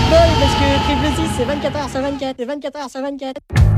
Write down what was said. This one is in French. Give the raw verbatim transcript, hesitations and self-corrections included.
bol parce que triple six c'est vingt-quatre heures sur vingt-quatre et vingt-quatre heures sur vingt-quatre.